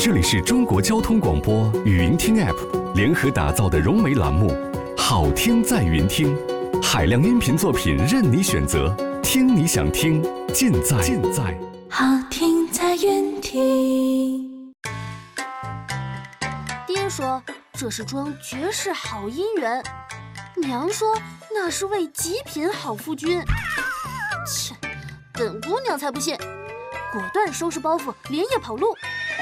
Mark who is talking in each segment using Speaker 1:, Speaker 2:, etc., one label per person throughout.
Speaker 1: 这里是中国交通广播语音听 App 联合打造的融媒栏目，好听在云听，海量音频作品任你选择，听你想听，尽在
Speaker 2: 好听在云听。
Speaker 3: 爹说这是桩绝世好姻缘，娘说那是位极品好夫君。切，本姑娘才不信，果断收拾包袱，连夜跑路。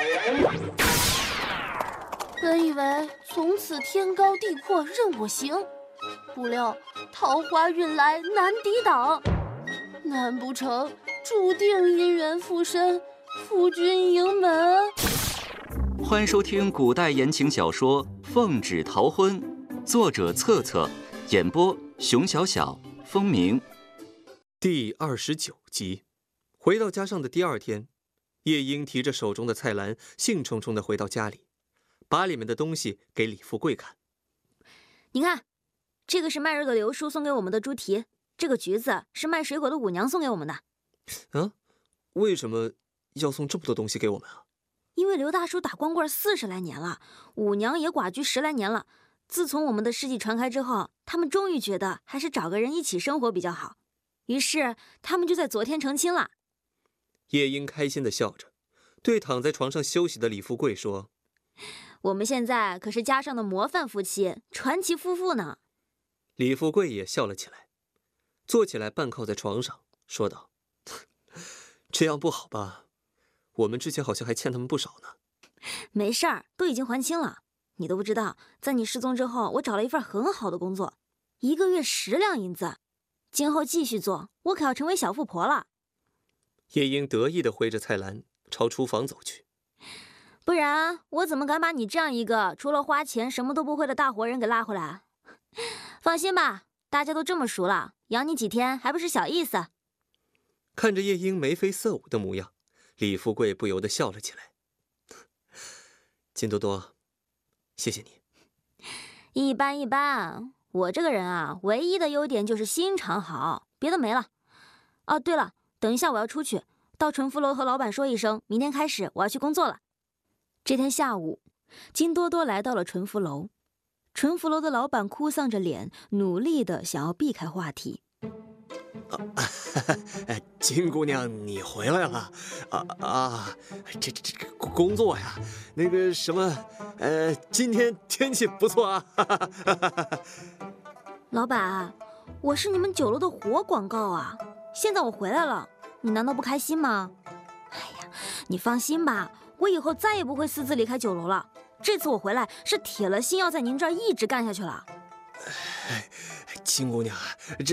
Speaker 3: 本以为从此天高地阔任我行，不料桃花运来难抵挡，难不成注定姻缘附身，夫君迎门？
Speaker 4: 欢迎收听古代言情小说《奉旨逃婚》，作者策策，演播熊小小、风鸣。
Speaker 5: 第29集。回到家上的第二天，叶英提着手中的菜篮，兴冲冲地回到家里，把里面的东西给李富贵看。
Speaker 6: 你看，这个是卖肉的刘叔送给我们的猪蹄，这个橘子是卖水果的五娘送给我们的。
Speaker 5: 啊，为什么要送这么多东西给我们啊？
Speaker 6: 因为刘大叔打光棍40来年了，五娘也寡居10来年了。自从我们的事迹传开之后，他们终于觉得还是找个人一起生活比较好，于是他们就在昨天成亲了。
Speaker 5: 叶英开心地笑着，对躺在床上休息的李富贵说：“
Speaker 6: 我们现在可是家上的模范夫妻，传奇夫妇呢。”
Speaker 5: 李富贵也笑了起来，坐起来半靠在床上，说道：“这样不好吧？我们之前好像还欠他们不少呢。”
Speaker 6: 没事儿，都已经还清了。你都不知道，在你失踪之后，我找了一份很好的工作，1个月10两银子。今后继续做，我可要成为小富婆了。
Speaker 5: 叶英得意地挥着菜篮朝厨房走去。
Speaker 6: 不然我怎么敢把你这样一个除了花钱什么都不会的大活人给拉回来？放心吧，大家都这么熟了，养你几天还不是小意思。
Speaker 5: 看着叶英眉飞色舞的模样，李富贵不由得笑了起来。金多多，谢谢你。
Speaker 6: 一般一般，我这个人啊，唯一的优点就是心肠好，别的没了。哦，对了，等一下我要出去，到纯福楼和老板说一声，明天开始我要去工作了。这天下午，金多多来到了纯福楼。纯福楼的老板哭丧着脸，努力地想要避开话题。
Speaker 5: 金姑娘，你回来了这工作呀，那个什么，今天天气不错啊。
Speaker 6: 老板，我是你们酒楼的活广告啊，现在我回来了，你难道不开心吗？哎呀，你放心吧，我以后再也不会私自离开酒楼了。这次我回来是铁了心要在您这儿一直干下去了。
Speaker 5: 金姑娘，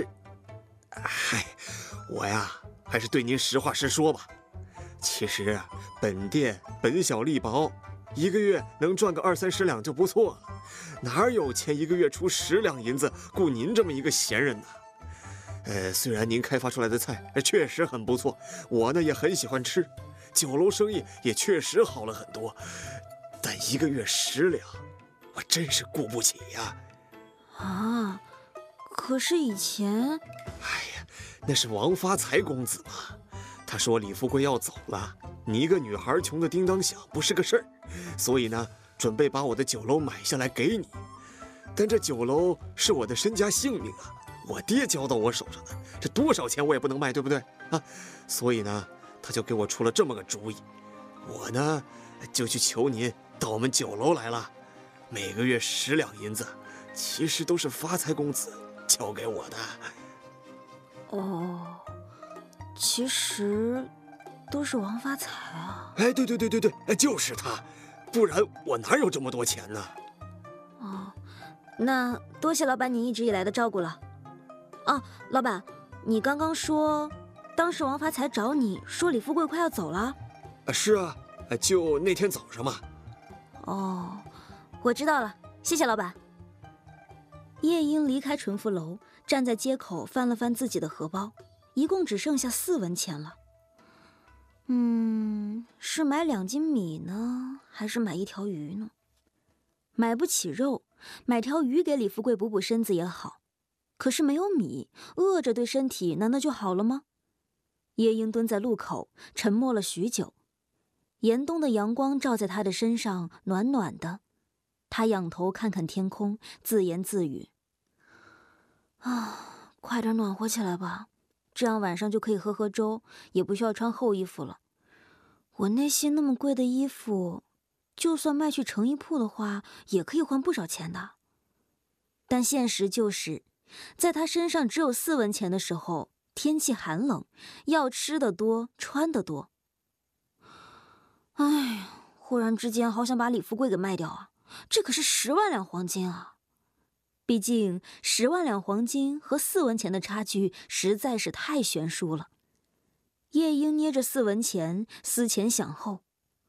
Speaker 5: 我呀，还是对您实话实说吧。其实本店本小利薄，1个月能赚个20-30两就不错了，哪有钱1个月出10两银子雇您这么一个闲人呢？虽然您开发出来的菜确实很不错，我呢也很喜欢吃，酒楼生意也确实好了很多，但1个月10两，我真是雇不起呀。
Speaker 6: 啊，可是以前……
Speaker 5: 那是王发财公子嘛，他说李富贵要走了，你一个女孩穷得叮当响，不是个事儿，所以呢，准备把我的酒楼买下来给你。但这酒楼是我的身家性命啊，我爹交到我手上的，这多少钱我也不能卖，对不对啊？所以呢，他就给我出了这么个主意，我呢就去求您到我们酒楼来了，每个月10两银子，其实都是发财公子交给我的。
Speaker 6: 哦，其实都是王发财啊。
Speaker 5: 对，就是他，不然我哪有这么多钱呢？
Speaker 6: 哦，那多谢老板你一直以来的照顾了。啊，老板，你刚刚说，当时王发财找你说李富贵快要走了？
Speaker 5: 是啊，就那天早上嘛。
Speaker 6: 哦，我知道了，谢谢老板。叶英离开纯福楼，站在街口翻了翻自己的荷包，一共只剩下4文钱了。是买2斤米呢，还是买1条鱼呢？买不起肉，买条鱼给李富贵补补身子也好。可是没有米，饿着对身体难道就好了吗？叶英蹲在路口，沉默了许久。 严冬的阳光照在他的身上，暖暖的。他仰头看看天空，自言自语：“啊，快点暖和起来吧，这样晚上就可以喝粥，也不需要穿厚衣服了。我那些那么贵的衣服，就算卖去成衣铺的话，也可以换不少钱的。但现实就是，在他身上只有4文钱的时候，天气寒冷，要吃的多，穿的多。哎，忽然之间好想把李富贵给卖掉啊！这可是10万两黄金啊！毕竟10万两黄金和4文钱的差距实在是太悬殊了。夜莺捏着4文钱，思前想后，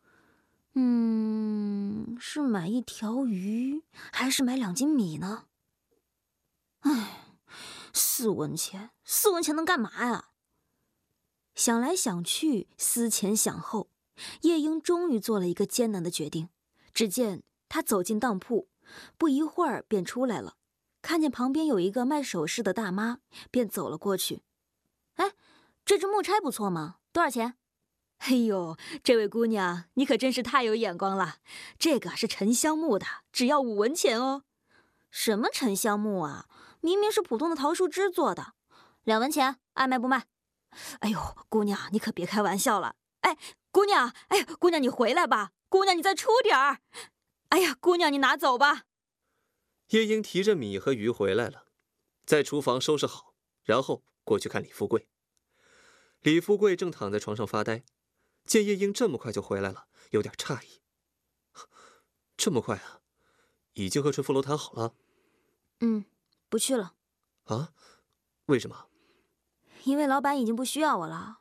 Speaker 6: 是买1条鱼，还是买2斤米呢？哎，4文钱，4文钱能干嘛呀？想来想去，思前想后，夜莺终于做了一个艰难的决定。只见他走进当铺，不一会儿便出来了，看见旁边有一个卖首饰的大妈，便走了过去。哎，这只木钗不错嘛，多少钱？哎呦，这位姑娘，你可真是太有眼光了，这个是沉香木的，只要5文钱哦。什么沉香木啊，明明是普通的桃树枝做的，2文钱，爱卖不卖？哎呦，姑娘，你可别开玩笑了。哎，姑娘，哎，姑娘你回来吧，姑娘你再出点儿。哎呀，姑娘你拿走吧。
Speaker 5: 夜莺提着米和鱼回来了，在厨房收拾好，然后过去看李富贵。李富贵正躺在床上发呆，见夜莺这么快就回来了，有点诧异。这么快啊？已经和纯福楼谈好了？
Speaker 6: 不去了。
Speaker 5: 啊？为什么？
Speaker 6: 因为老板已经不需要我了。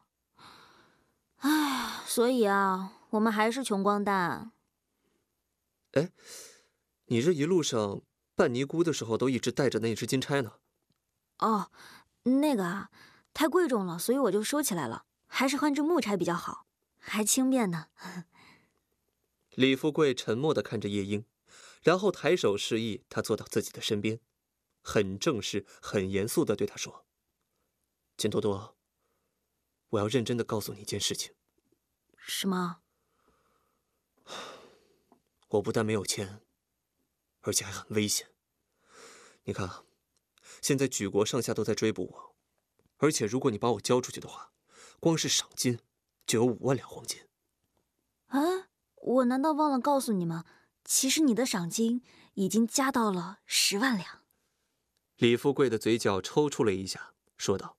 Speaker 6: 哎，所以啊，我们还是穷光蛋。
Speaker 5: 哎，你这一路上扮尼姑的时候都一直带着那只金钗呢？
Speaker 6: 哦，那个啊，太贵重了，所以我就收起来了。还是换只木钗比较好，还轻便呢。
Speaker 5: 李富贵沉默地看着夜莺，然后抬手示意他坐到自己的身边，很正式、很严肃地对他说：“金多多，我要认真地告诉你一件事情。”
Speaker 6: 什么？
Speaker 5: 我不但没有钱，而且还很危险。你看啊，现在举国上下都在追捕我，而且如果你把我交出去的话，光是赏金就有5万两黄金。
Speaker 6: 啊，我难道忘了告诉你们，其实你的赏金已经加到了10万两。
Speaker 5: 李富贵的嘴角抽搐了一下，说道：“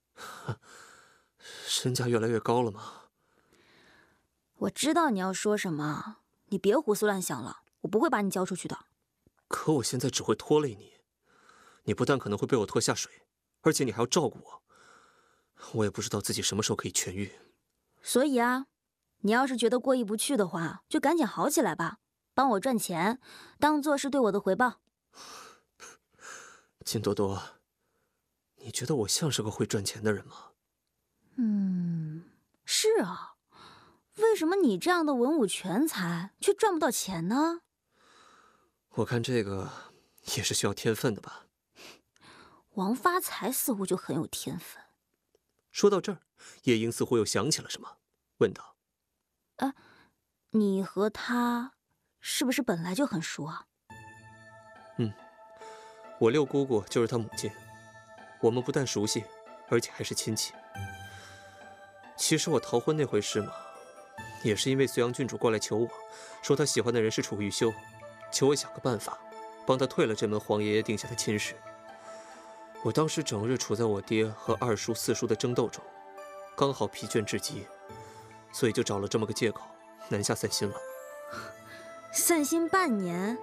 Speaker 5: 身价越来越高了吗？”
Speaker 6: 我知道你要说什么，你别胡思乱想了，我不会把你交出去的。
Speaker 5: 可我现在只会拖累你，你不但可能会被我拖下水，而且你还要照顾我，我也不知道自己什么时候可以痊愈。
Speaker 6: 所以啊，你要是觉得过意不去的话，就赶紧好起来吧，帮我赚钱，当做是对我的回报。
Speaker 5: 金多多，你觉得我像是个会赚钱的人吗？
Speaker 6: 是啊，为什么你这样的文武全才却赚不到钱呢？
Speaker 5: 我看这个也是需要天分的吧。
Speaker 6: 王发财似乎就很有天分。
Speaker 5: 说到这儿，夜莺似乎又想起了什么，问道：“
Speaker 6: 你和他是不是本来就很熟啊？”
Speaker 5: 我六姑姑就是她母亲，我们不但熟悉，而且还是亲戚。其实我逃婚那回事嘛，也是因为隋阳郡主过来求我，说他喜欢的人是楚玉修，求我想个办法，帮他退了这门皇爷爷定下的亲事。我当时整日处在我爹和2叔4叔的争斗中，刚好疲倦至极，所以就找了这么个借口南下散心了。
Speaker 6: 散心半年？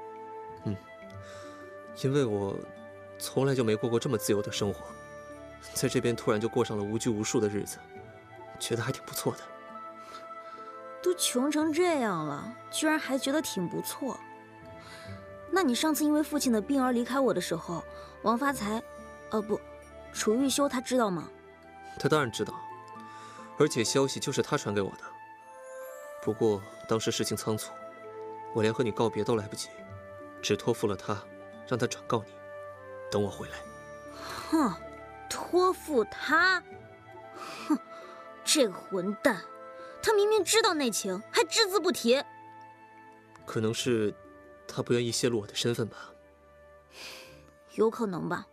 Speaker 5: 因为我从来就没过过这么自由的生活，在这边突然就过上了无拘无束的日子，觉得还挺不错的。
Speaker 6: 都穷成这样了，居然还觉得挺不错。那你上次因为父亲的病而离开我的时候，王发财，楚玉修他知道吗？
Speaker 5: 他当然知道，而且消息就是他传给我的。不过当时事情仓促，我连和你告别都来不及，只托付了他，让他转告你，等我回来。
Speaker 6: 哼，托付他？哼，这个混蛋， 他明明知道内情，还只字不提。
Speaker 5: 可能是他不愿意泄露我的身份吧。
Speaker 6: 有可能吧。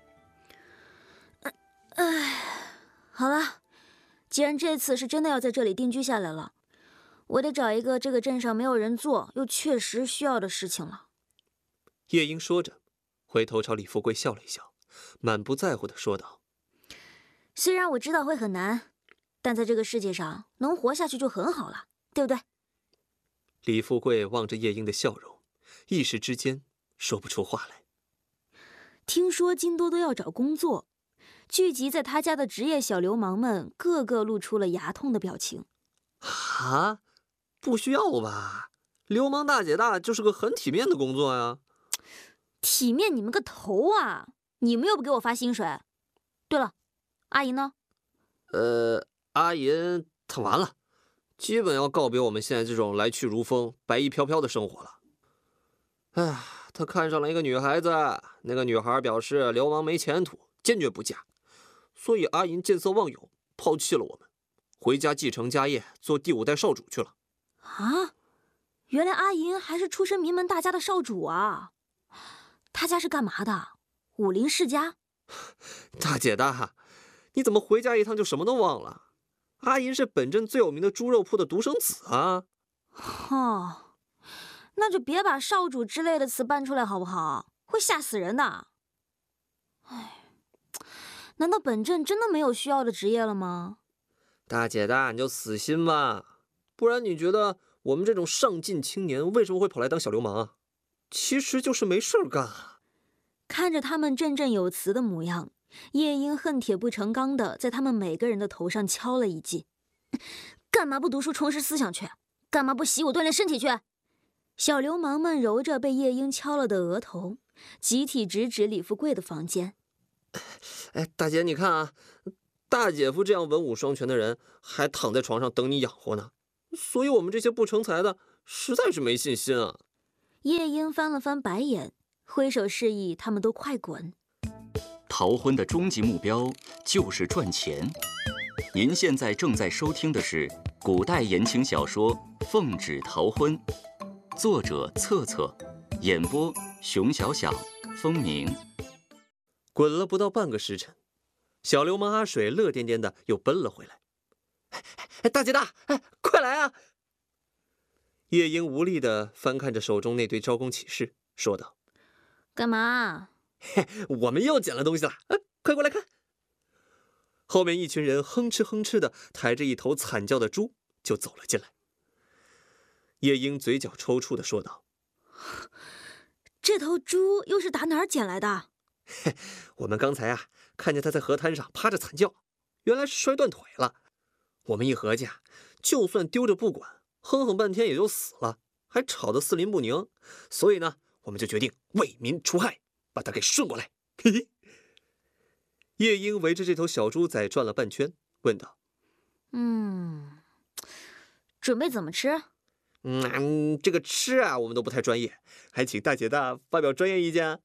Speaker 6: 好了，既然这次是真的要在这里定居下来了，我得找一个这个镇上没有人做又确实需要的事情了。
Speaker 5: 夜莺说着，回头朝李富贵笑了一笑，满不在乎地说道：“
Speaker 6: 虽然我知道会很难，但在这个世界上能活下去就很好了，对不对？”
Speaker 5: 李富贵望着夜莺的笑容，一时之间说不出话来。
Speaker 6: 听说金多多要找工作，聚集在他家的职业小流氓们个个露出了牙痛的表情。
Speaker 5: 啊，不需要吧？流氓大姐大就是个很体面的工作呀。
Speaker 6: 体面你们个头啊！你们又不给我发薪水。对了，阿银呢？
Speaker 5: 阿银她完了，基本要告别我们现在这种来去如风、白衣飘飘的生活了。哎，她看上了一个女孩子，那个女孩表示流氓没前途，坚决不嫁，所以阿银见色忘友，抛弃了我们，回家继承家业，做第5代少主去了。
Speaker 6: 啊，原来阿银还是出身名门大家的少主啊！他家是干嘛的？武林世家？
Speaker 5: 大姐大，你怎么回家一趟就什么都忘了？阿银是本镇最有名的猪肉铺的独生子啊！
Speaker 6: 哦，那就别把少主之类的词搬出来好不好？会吓死人的。哎，难道本镇真的没有需要的职业了吗？
Speaker 5: 大姐大，你就死心吧，不然你觉得我们这种上进青年为什么会跑来当小流氓啊？其实就是没事干啊。
Speaker 6: 看着他们振振有词的模样，夜莺恨铁不成钢的在他们每个人的头上敲了一记。干嘛不读书充实思想去？干嘛不习武锻炼身体去？小流氓们揉着被夜莺敲了的额头，集体直指李富贵的房间。
Speaker 5: 哎，大姐你看啊，大姐夫这样文武双全的人还躺在床上等你养活呢，所以我们这些不成才的实在是没信心啊。
Speaker 6: 夜莺翻了翻白眼，挥手示意他们都快滚。
Speaker 4: 逃婚的终极目标就是赚钱。您现在正在收听的是古代言情小说《奉旨逃婚》，作者策策，演播熊小小、风鸣。
Speaker 5: 滚了不到半个时辰，小流氓阿水乐颠颠的又奔了回来。大姐大，快来啊！夜莺无力地翻看着手中那堆招工启事，说道：“
Speaker 6: 干嘛？
Speaker 5: 我们又捡了东西了，快过来看！”后面一群人哼哧哼哧的抬着一头惨叫的猪就走了进来。夜莺嘴角抽搐的说道：“
Speaker 6: 这头猪又是打哪儿捡来的？”
Speaker 5: 我们刚才看见他在河滩上趴着惨叫，原来是摔断腿了。我们一合计就算丢着不管，哼哼半天也就死了，还吵得四邻不宁，所以呢，我们就决定为民除害，把他给顺过来。嘿嘿。夜莺围着这头小猪仔转了半圈，问道：“
Speaker 6: 准备怎么吃？”
Speaker 5: 这个吃我们都不太专业，还请大姐大发表专业意见。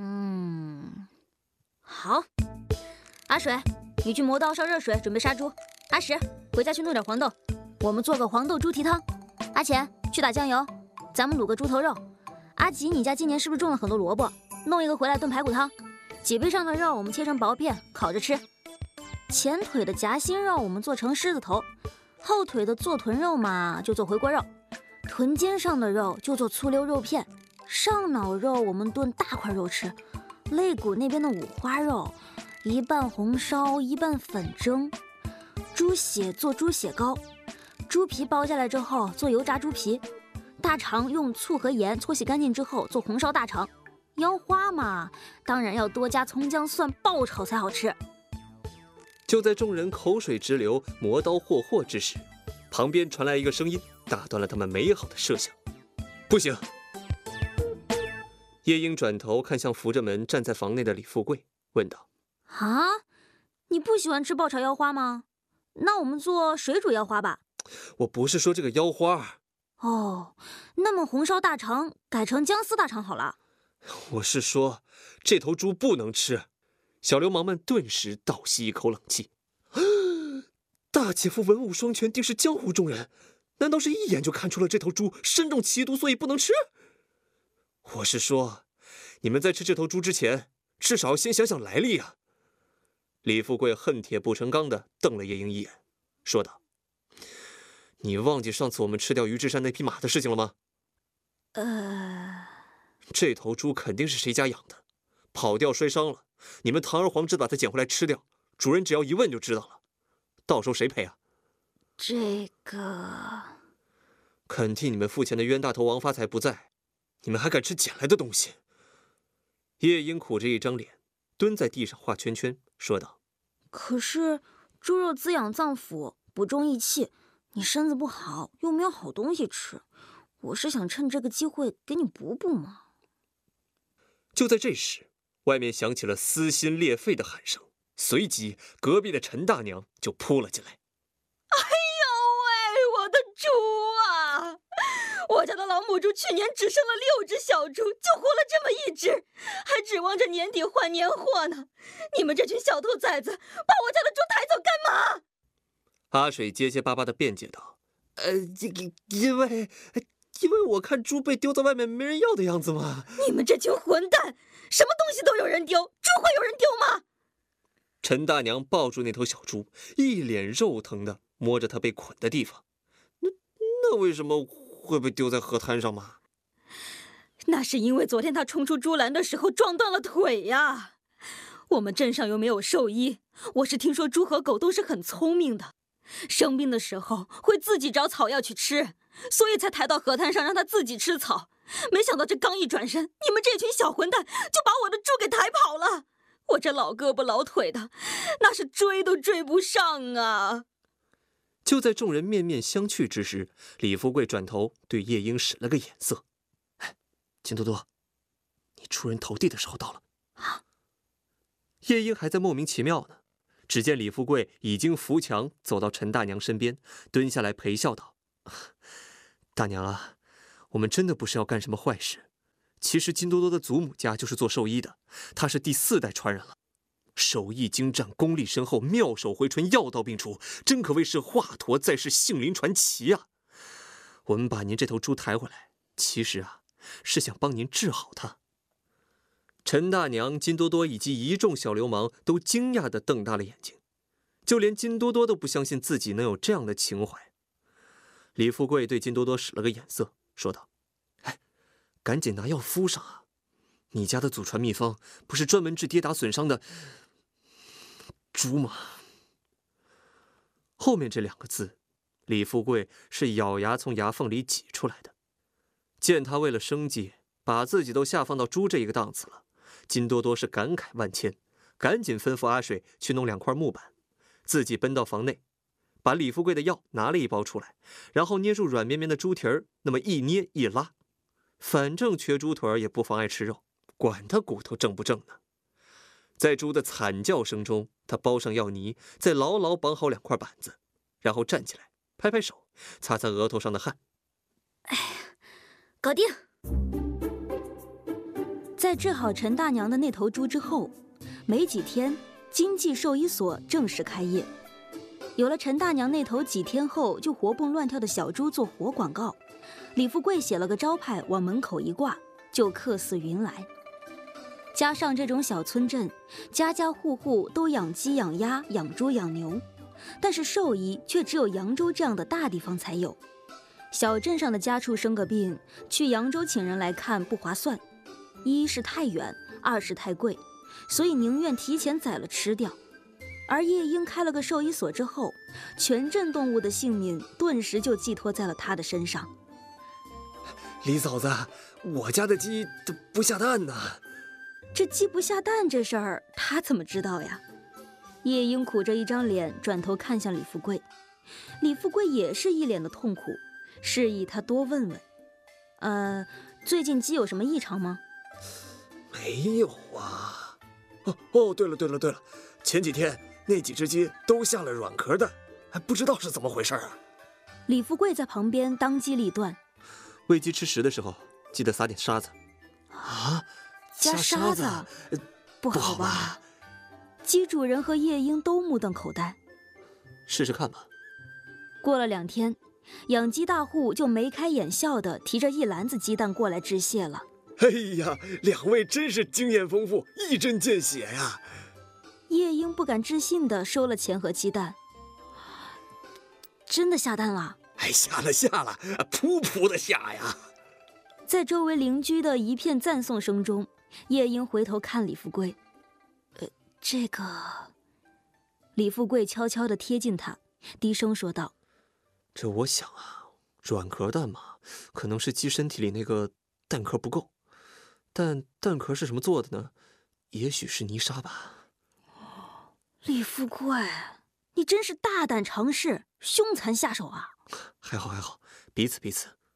Speaker 6: 好。阿水，你去磨刀烧热水，准备杀猪。阿石，回家去弄点黄豆，我们做个黄豆猪蹄汤。阿钱，去打酱油，咱们卤个猪头肉。阿吉，你家今年是不是种了很多萝卜？弄一个回来炖排骨汤。脊背上的肉我们切成薄片烤着吃，前腿的夹心肉我们做成狮子头，后腿的坐臀肉嘛就做回锅肉，臀尖上的肉就做粗溜肉片，上脑肉我们炖大块肉吃，肋骨那边的五花肉一半红烧一半粉蒸，猪血做猪血糕，猪皮剥下来之后做油炸猪皮，大肠用醋和盐搓洗干净之后做红烧大肠。腰花嘛，当然要多加葱姜蒜爆炒才好吃。
Speaker 5: 就在众人口水直流、磨刀霍霍之时，旁边传来一个声音，打断了他们美好的设想。不行！夜莺转头看向扶着门站在房内的李富贵，问道：“
Speaker 6: 你不喜欢吃爆炒腰花吗？那我们做水煮腰花吧。”
Speaker 5: 我不是说这个腰花。
Speaker 6: 哦，那么红烧大肠改成姜丝大肠好了。
Speaker 5: 我是说，这头猪不能吃。小流氓们顿时倒吸一口冷气。大大姐夫文武双全，定是江湖中人，难道是一眼就看出了这头猪身中奇毒，所以不能吃？我是说，你们在吃这头猪之前，至少先想想来历啊！李富贵恨铁不成钢地瞪了叶英一眼，说道：“你忘记上次我们吃掉于志山那匹马的事情了吗？这头猪肯定是谁家养的，跑掉摔伤了，你们堂而皇之把它捡回来吃掉，主人只要一问就知道了。到时候谁赔啊？
Speaker 6: 这个
Speaker 5: 肯替你们付钱的冤大头王发财不在，你们还敢吃捡来的东西？”叶英苦着一张脸，蹲在地上画圈圈，说道：“
Speaker 6: 可是猪肉滋养脏腑，补中益气，你身子不好，又没有好东西吃，我是想趁这个机会给你补补嘛。”
Speaker 5: 就在这时，外面响起了撕心裂肺的喊声，随即隔壁的陈大娘就扑了进来。
Speaker 7: 哎呦喂，我的猪啊！我家的老母猪去年只生了6只小猪，就活了这么1只，还指望着年底换年货呢。你们这群小兔崽子，把我家的猪抬走干嘛？
Speaker 5: 阿水结结巴巴地辩解道：“因为我看猪被丢在外面没人要的样子嘛。”
Speaker 7: 你们这群混蛋，什么东西都有人丢，猪会有人丢吗？
Speaker 5: 陈大娘抱住那头小猪，一脸肉疼地摸着它被捆的地方。那为什么会被丢在河滩上吗？
Speaker 7: 那是因为昨天他冲出猪栏的时候撞断了腿呀。我们镇上又没有兽医，我是听说猪和狗都是很聪明的，生病的时候会自己找草药去吃，所以才抬到河滩上让它自己吃草。没想到这刚一转身，你们这群小混蛋就把我的猪给抬跑了。我这老胳膊老腿的，那是追都追不上啊！
Speaker 5: 就在众人面面相觑之时，李富贵转头对叶英使了个眼色：“金多多，你出人头地的时候到了。”叶英还在莫名其妙呢，只见李富贵已经扶墙走到陈大娘身边，蹲下来陪笑道：“大娘啊，我们真的不是要干什么坏事。其实金多多的祖母家就是做兽医的，他是第4代传人了，手艺精湛，功力深厚，妙手回春，药到病除，真可谓是华佗在世，杏林传奇啊！我们把您这头猪抬回来，其实是想帮您治好它。”陈大娘、金多多以及一众小流氓都惊讶地瞪大了眼睛，就连金多多都不相信自己能有这样的情怀。李富贵对金多多使了个眼色，说道：“赶紧拿药敷上啊！你家的祖传秘方不是专门治跌打损伤的猪吗？”后面这2个字，李富贵是咬牙从牙缝里挤出来的。见他为了生计，把自己都下放到猪这一个档次了，金多多是感慨万千，赶紧吩咐阿水去弄2块木板，自己奔到房内，把李富贵的药拿了1包出来，然后捏住软绵绵的猪蹄儿，那么一捏一拉，反正缺猪腿也不妨碍吃肉，管他骨头正不正呢。在猪的惨叫声中，他包上药泥，再牢牢绑好2块板子，然后站起来，拍拍手，擦擦额头上的汗。
Speaker 6: 搞定！在治好陈大娘的那头猪之后，没几天，经济兽医所正式开业。有了陈大娘那头几天后就活蹦乱跳的小猪做活广告，李富贵写了个招牌往门口一挂，就客似云来。加上这种小村镇，家家户户都养鸡养鸭养猪养牛，但是兽医却只有扬州这样的大地方才有。小镇上的家畜生个病，去扬州请人来看不划算，一是太远，2是太贵，所以宁愿提前宰了吃掉。而叶英开了个兽医所之后，全镇动物的性命顿时就寄托在了他的身上。
Speaker 5: 李嫂子，我家的鸡都不下蛋呢。
Speaker 6: 这鸡不下蛋这事儿，他怎么知道呀？叶英苦着一张脸，转头看向李富贵。李富贵也是一脸的痛苦，示意他多问问。最近鸡有什么异常吗？
Speaker 5: 没有啊。对了，前几天那几只鸡都下了软壳蛋，还不知道是怎么回事啊。
Speaker 6: 李富贵在旁边当机立断：
Speaker 5: 喂鸡吃食的时候，记得撒点沙子。
Speaker 6: 加沙子？不好吧？鸡主人和叶英都目瞪口呆。
Speaker 5: 试试看吧。
Speaker 6: 过了2天，养鸡大户就眉开眼笑地提着一篮子鸡蛋过来致谢了。
Speaker 5: 哎呀，两位真是经验丰富，一针见血呀！
Speaker 6: 夜莺不敢置信地收了钱和鸡蛋。真的下蛋了？
Speaker 5: 哎，下了，噗噗的下呀！
Speaker 6: 在周围邻居的一片赞颂声中，夜莺回头看李富贵。这个……李富贵悄悄地贴近他，低声说道：“
Speaker 5: 这我想啊，软壳蛋嘛，可能是鸡身体里那个蛋壳不够。但蛋壳是什么做的呢？也许是泥沙吧。”
Speaker 6: 李富贵，你真是大胆尝试，凶残下手啊！
Speaker 5: 还好，彼此。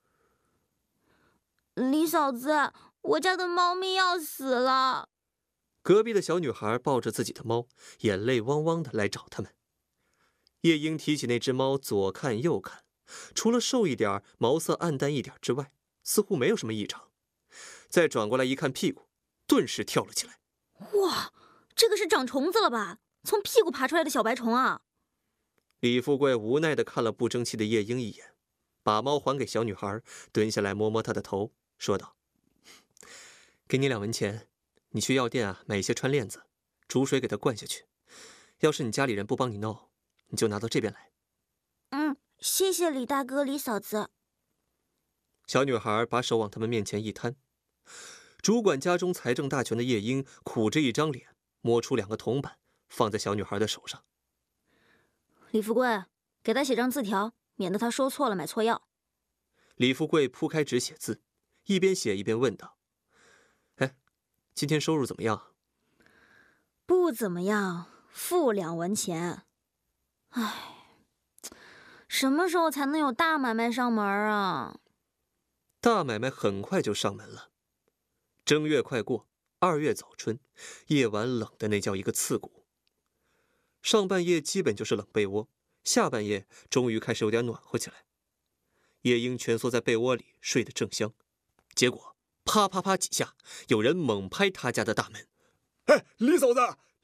Speaker 6: 李嫂子，我家的猫咪要死了。
Speaker 5: 隔壁的小女孩抱着自己的猫，眼泪汪汪的来找他们。夜莺提起那只猫，左看右看，除了瘦一点、毛色暗淡一点之外，似乎没有什么异常。再转过来一看屁股，顿时跳了起来。
Speaker 6: 哇，这个是长虫子了吧？从屁股爬出来的小白虫啊！
Speaker 5: 李富贵无奈地看了不争气的夜莺一眼，把猫还给小女孩，蹲下来摸摸她的头，说道：“给你2文钱，你去药店买一些穿链子，煮水给它灌下去。要是你家里人不帮你弄，你就拿到这边来。”
Speaker 6: 谢谢李大哥、李嫂子。
Speaker 5: 小女孩把手往他们面前一摊。主管家中财政大权的夜莺苦着一张脸，摸出2个铜板，放在小女孩的手上。
Speaker 6: 李富贵，给他写张字条，免得他说错了买错药。
Speaker 5: 李富贵铺开纸写字，一边写一边问道：“哎，今天收入怎么样？”“
Speaker 6: 不怎么样，负2文钱。”“唉，什么时候才能有大买卖上门啊？”
Speaker 5: 大买卖很快就上门了。正月快过，2月早春，夜晚冷的那叫一个刺骨。上半夜基本就是冷被窝，下半夜终于开始有点暖和起来。夜莺蜷缩在被窝里睡得正香，结果啪啪啪几下，有人猛拍他家的大门。“哎，李嫂子！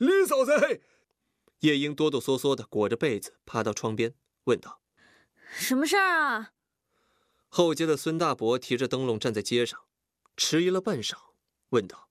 Speaker 5: 夜莺哆哆嗦嗦地裹着被子爬到窗边，问道：“
Speaker 6: 什么事儿啊？”
Speaker 5: 后街的孙大伯提着灯笼站在街上，迟疑了半晌，问道：“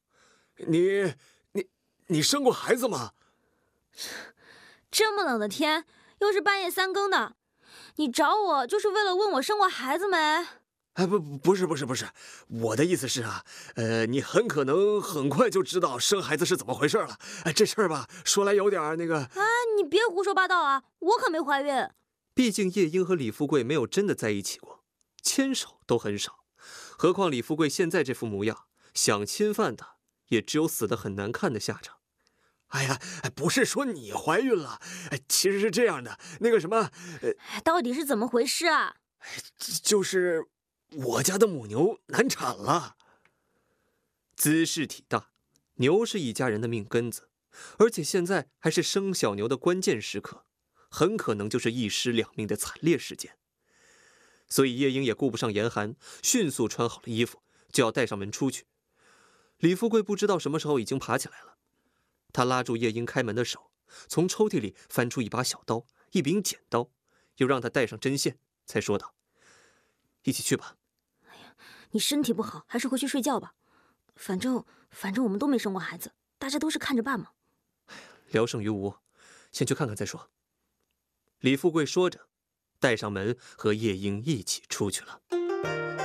Speaker 5: 你生过孩子吗？”“
Speaker 6: 这么冷的天，又是半夜3更的，你找我就是为了问我生过孩子没？”“
Speaker 5: 哎，不是，我的意思是啊，你很可能很快就知道生孩子是怎么回事了。这事儿吧，说来有点那个……”“
Speaker 6: 你别胡说八道啊，我可没怀孕。”
Speaker 5: 毕竟夜莺和李富贵没有真的在一起过，牵手都很少，何况李富贵现在这副模样，想侵犯他，也只有死得很难看的下场。“哎呀，不是说你怀孕了，其实是这样的，那个什么……
Speaker 6: 到底是怎么回事啊？”“
Speaker 5: 就是我家的母牛难产了。”姿势体大，牛是一家人的命根子，而且现在还是生小牛的关键时刻，很可能就是1尸2命的惨烈事件。所以夜莺也顾不上严寒，迅速穿好了衣服，就要带上门出去。李富贵不知道什么时候已经爬起来了，他拉住夜莺开门的手，从抽屉里翻出一把小刀、一柄剪刀，又让他带上针线，才说道：“一起去吧。”“
Speaker 6: 哎呀，你身体不好，还是回去睡觉吧。反正我们都没生过孩子，大家都是看着办嘛。”“
Speaker 5: 聊胜于无，先去看看再说。”李富贵说着，带上门和夜莺一起出去了。